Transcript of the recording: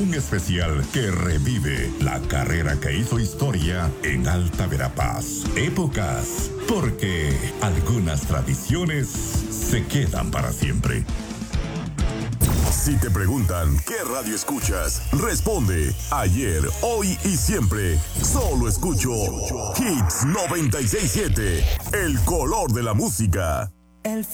Un especial que revive la carrera que hizo historia en Alta Verapaz. Épocas, porque algunas tradiciones se quedan para siempre. Si te preguntan qué radio escuchas, responde ayer, hoy y siempre. Solo escucho Hits 96.7, el color de la música.